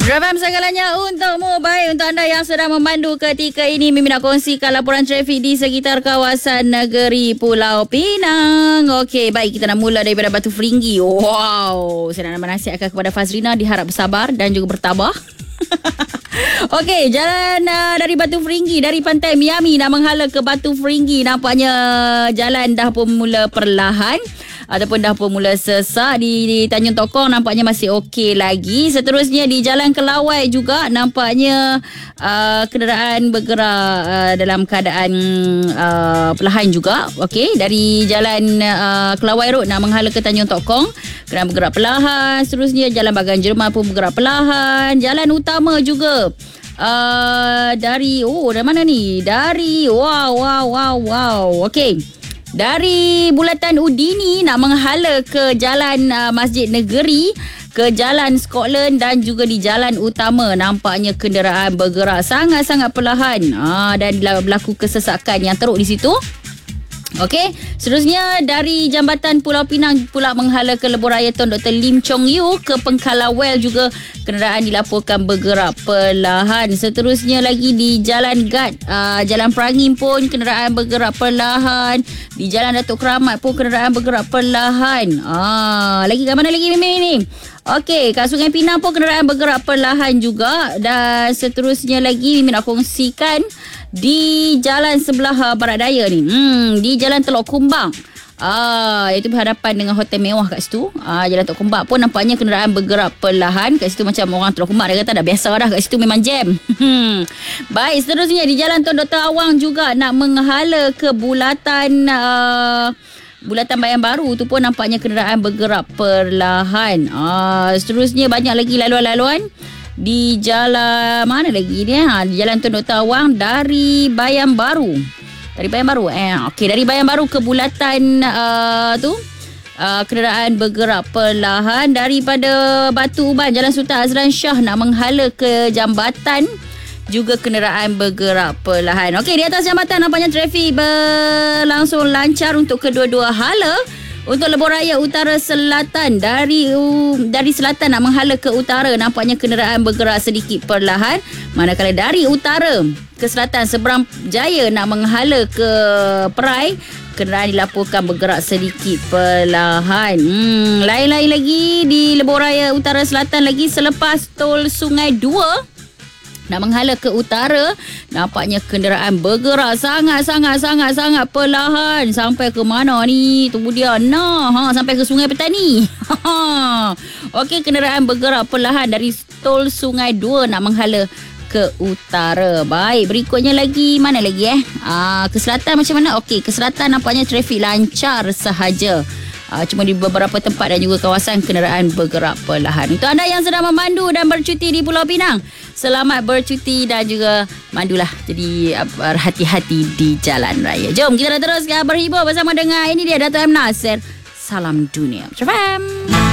Ramai segalanya untukmu. Baik, untuk anda yang sedang memandu ketika ini, Mimi nak kongsikan laporan trafik di sekitar kawasan negeri Pulau Pinang. Okey, baik, kita nak mula daripada Batu Feringgi. Wow, saya nak menasihatkan kepada Fazrina, diharap bersabar dan juga bertabah. Okey, jalan dari Batu Feringgi, dari Pantai Miami nak menghala ke Batu Feringgi. Nampaknya jalan dah pun mula perlahan ataupun dah pun mula sesak. Di Tanjung Tokong nampaknya masih okey lagi. Seterusnya di Jalan Kelawai juga nampaknya kenderaan bergerak dalam keadaan perlahan juga. Okey, dari Jalan Kelawai Road nak menghala ke Tanjung Tokong, kenderaan bergerak perlahan. Seterusnya Jalan Bagan Jerman pun bergerak perlahan. Jalan utama juga dari mana ni? Dari wow. Okey, dari Bulatan Udini nak menghala ke Jalan Masjid Negeri, ke Jalan Scotland dan juga di jalan utama nampaknya kenderaan bergerak sangat-sangat perlahan dan berlaku kesesakan yang teruk di situ. Okey, seterusnya dari Jambatan Pulau Pinang pula menghala ke Lebuhraya Tun Dr. Lim Chong Yu, ke Pengkalawel juga kenderaan dilaporkan bergerak perlahan. Seterusnya lagi di Jalan Gad, Jalan Perangin pun kenderaan bergerak perlahan. Di Jalan Datuk Keramat pun kenderaan bergerak perlahan. Lagi kat mana lagi Mimi ni? Okey, kat Sungai Pinang pun kenderaan bergerak perlahan juga. Dan seterusnya lagi Mimi nak kongsikan di jalan sebelah barat daya ni, di Jalan Teluk Kumbang, iaitu berhadapan dengan hotel mewah kat situ. Jalan Teluk Kumbang pun nampaknya kenderaan bergerak perlahan. Kat situ macam orang Teluk Kumbang, dia kata dah biasa dah, kat situ memang jam. Baik, seterusnya di Jalan Tun Dr. Awang juga nak menghala ke Bulatan Bayan Baru tu pun nampaknya kenderaan bergerak perlahan. Seterusnya banyak lagi laluan-laluan di jalan mana lagi ni? Di Jalan Tun Dr. Awang dari Bayan Baru. Okey, dari Bayan Baru ke Bulatan kenderaan bergerak perlahan. Daripada Batu Uban, Jalan Sultan Azlan Shah nak menghala ke Jambatan, juga kenderaan bergerak perlahan. Okey, di atas jambatan nampaknya trafik berlangsung lancar untuk kedua-dua hala. Untuk Lebuhraya Utara Selatan, dari selatan nak menghala ke utara nampaknya kenderaan bergerak sedikit perlahan. Manakala dari utara ke selatan, Seberang Jaya nak menghala ke Perai, kenderaan dilaporkan bergerak sedikit perlahan. Lain-lain lagi di Lebuhraya Utara Selatan lagi, selepas tol Sungai Dua nak menghala ke utara, nampaknya kenderaan bergerak sangat perlahan. Sampai ke mana ni? Tunggu dia. Sampai ke Sungai Petani. Okey, kenderaan bergerak perlahan dari tol Sungai Dua nak menghala ke utara. Baik, berikutnya lagi mana lagi ke selatan macam mana? Okey, ke selatan nampaknya trafik lancar sahaja. Cuma di beberapa tempat dan juga kawasan kenderaan bergerak perlahan. Untuk anda yang sedang memandu dan bercuti di Pulau Pinang, selamat bercuti dan juga mandulah. Jadi berhati-hati di jalan raya. Jom kita teruskan berhibur bersama dengan ini dia Dato' M. Nasir. Salam Dunia. Fam.